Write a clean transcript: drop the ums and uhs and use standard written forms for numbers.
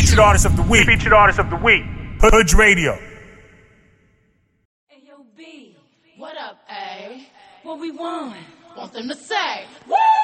Featured artist of the week. Featured artist of the week. Hood Radio. Hey, yo, B. What up, A? What we want? Want them to say, woo!